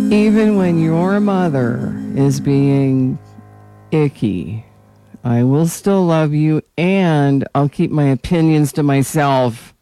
Even when your mother is being icky, I will still love you, and I'll keep my opinions to myself.